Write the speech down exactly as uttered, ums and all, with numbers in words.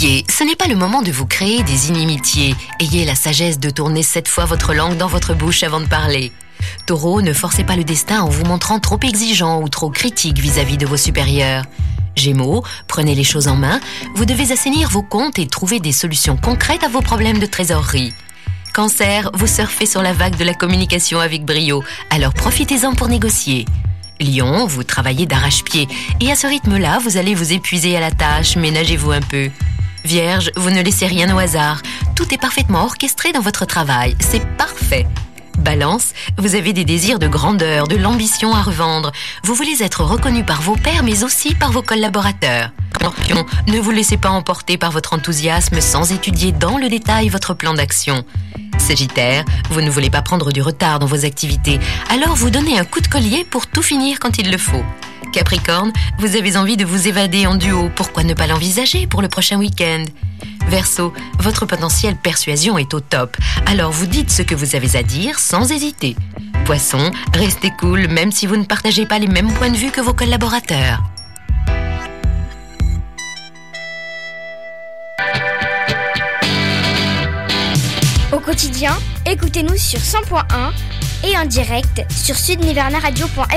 Bélier, ce n'est pas le moment de vous créer des inimitiés. Ayez la sagesse de tourner sept fois votre langue dans votre bouche avant de parler. Taureau, ne forcez pas le destin en vous montrant trop exigeant ou trop critique vis-à-vis de vos supérieurs. Gémeaux, prenez les choses en main. Vous devez assainir vos comptes et trouver des solutions concrètes à vos problèmes de trésorerie. Cancer, vous surfez sur la vague de la communication avec brio, alors profitez-en pour négocier. Lion, vous travaillez d'arrache-pied et à ce rythme-là, vous allez vous épuiser à la tâche, ménagez-vous un peu. Vierge, vous ne laissez rien au hasard. Tout est parfaitement orchestré dans votre travail, c'est parfait. Balance, vous avez des désirs de grandeur, de l'ambition à revendre. Vous voulez être reconnu par vos pairs, mais aussi par vos collaborateurs. Scorpion, ne vous laissez pas emporter par votre enthousiasme sans étudier dans le détail votre plan d'action. Sagittaire, vous ne voulez pas prendre du retard dans vos activités, alors vous donnez un coup de collier pour tout finir quand il le faut. Capricorne, vous avez envie de vous évader en duo, pourquoi ne pas l'envisager pour le prochain week-end ? Verseau, votre potentiel persuasion est au top, alors vous dites ce que vous avez à dire sans hésiter. Poisson, restez cool même si vous ne partagez pas les mêmes points de vue que vos collaborateurs. Au quotidien, écoutez-nous sur cent point un et en direct sur sud niverna radio point f r.